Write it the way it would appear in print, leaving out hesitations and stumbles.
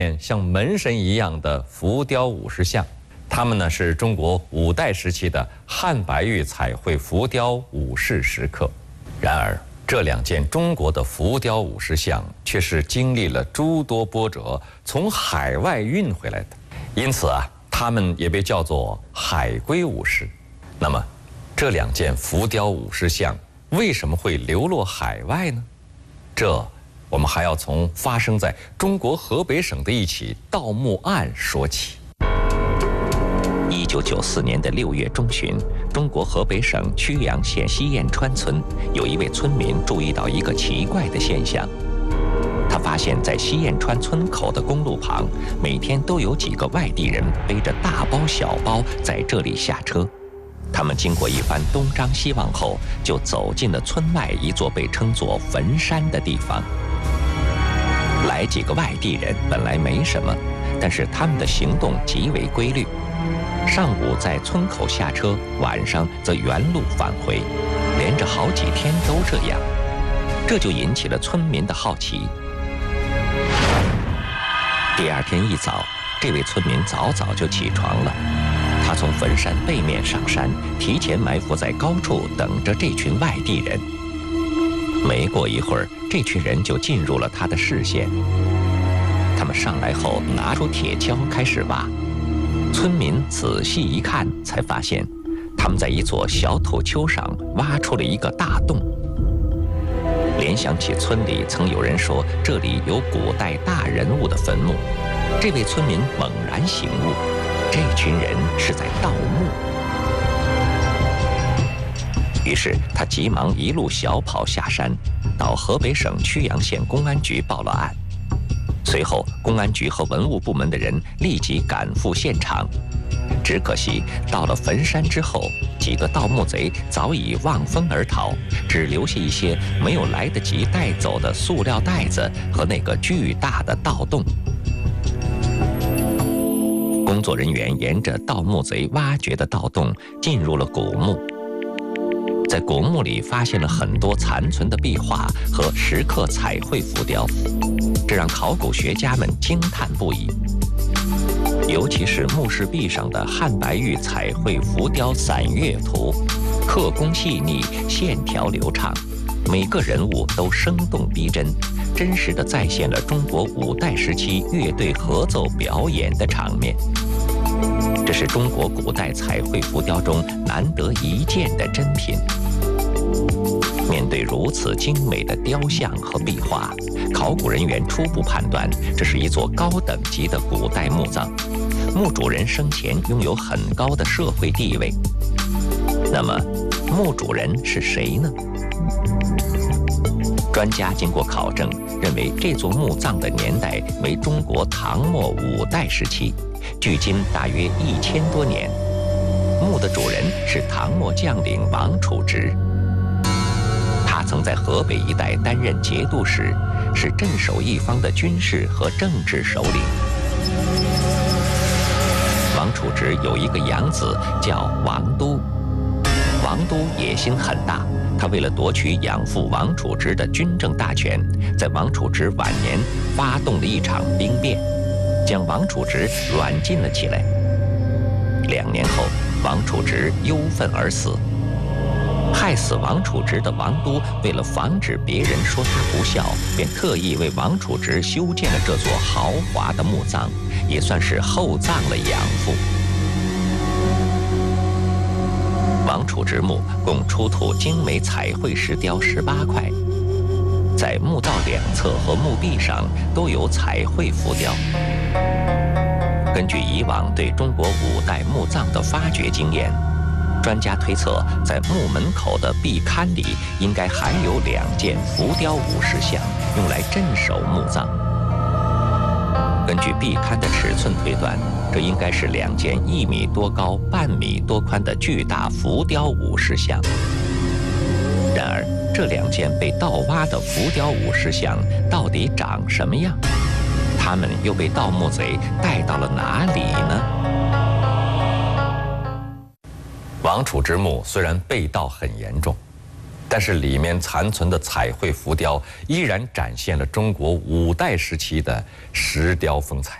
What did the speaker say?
像门神一样的浮雕50像，它们呢是中国五代时期的汉白玉彩绘浮雕武士石刻。然而，这2件中国的浮雕50像却是经历了诸多波折，从海外运回来的，因此它们也被叫做海归武士。那么，这2件浮雕50像为什么会流落海外呢？这我们还要从发生在中国河北省的一起盗墓案说起。 1994年的6月中旬，中国河北省曲阳县西燕川村有一位村民注意到一个奇怪的现象。他发现，在西燕川村口的公路旁，每天都有几个外地人背着大包小包在这里下车。他们经过一番东张西望后，就走进了村外一座被称作坟山的地方。来几个外地人本来没什么，但是他们的行动极为规律。上午在村口下车，晚上则原路返回，连着好几天都这样，这就引起了村民的好奇。第2天一早，这位村民早早就起床了，他从坟山背面上山，提前埋伏在高处等着这群外地人。没过一会儿，这群人就进入了他的视线。他们上来后拿出铁锹开始挖，村民仔细一看，才发现他们在一座小土丘上挖出了一个大洞。联想起村里曾有人说这里有古代大人物的坟墓，这位村民猛然醒悟，这群人是在盗墓。于是他急忙一路小跑下山，到河北省曲阳县公安局报了案。随后，公安局和文物部门的人立即赶赴现场。只可惜，到了坟山之后，几个盗墓贼早已望风而逃，只留下一些没有来得及带走的塑料袋子和那个巨大的盗洞。工作人员沿着盗墓贼挖掘的盗洞进入了古墓，在古墓里发现了很多残存的壁画和石刻彩绘浮雕，这让考古学家们惊叹不已。尤其是墓室壁上的汉白玉彩绘浮雕散月图，刻工细腻，线条流畅，每个人物都生动逼真，真实地再现了中国五代时期乐队合奏表演的场面。这是中国古代彩绘浮雕中难得一见的珍品。面对如此精美的雕像和壁画，考古人员初步判断，这是一座高等级的古代墓葬，墓主人生前拥有很高的社会地位。那么，墓主人是谁呢？专家经过考证，认为这座墓葬的年代为中国唐末五代时期，距今大约1000多年。墓的主人是唐末将领王处直，他曾在河北一带担任节度使，是镇守一方的军事和政治首领。王处直有一个养子叫王都，王都野心很大，他为了夺取养父王处直的军政大权，在王处直晚年发动了一场兵变，将王处直软禁了起来。2年后，王处直忧愤而死。害死王处直的王都为了防止别人说他不孝，便特意为王处直修建了这座豪华的墓葬，也算是厚葬了养父。王处直墓共出土精美彩绘石雕18块，在墓道两侧和墓壁上都有彩绘浮雕。根据以往对中国五代墓葬的发掘经验，专家推测，在墓门口的壁龛里应该还有2件浮雕武士像，用来镇守墓葬。根据壁龛的尺寸推断，这应该是2件1米多高、半米多宽的巨大浮雕武士像。然而，这2件被盗挖的浮雕武士像到底长什么样？他们又被盗墓贼带到了哪里呢？ 王处直墓虽然被盗很严重， 但是里面残存的彩绘浮雕依然展现了中国五代时期的石雕风采。